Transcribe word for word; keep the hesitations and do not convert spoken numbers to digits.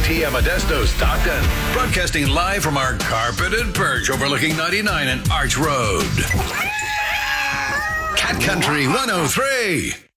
Tia Modesto Stockton. Broadcasting live from our carpeted perch overlooking ninety-nine and Arch Road. Cat Country one oh three.